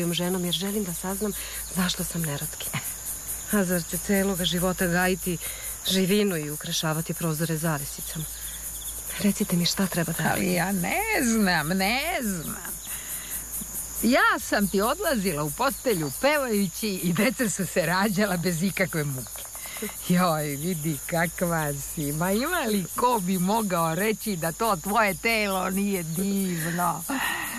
ženom jer želim da saznam zašto sam nerotkinja. A zar ću celoga života gajiti živinu i ukrašavati prozore zavisicama? Recite mi šta treba da... Ali ja ne znam. Ja sam ti odlazila u postelju pevajući i deca su se rađala bez ikakve muke. Joj, vidi kakva si. Ma ima li ko bi mogao reći da to tvoje telo nije divno?